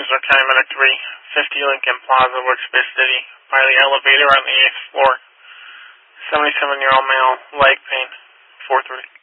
Ozark County Medic 350 Lincoln Plaza, Workspace City, by the elevator on the 8th floor. 77-year-old male, leg pain, 4:30.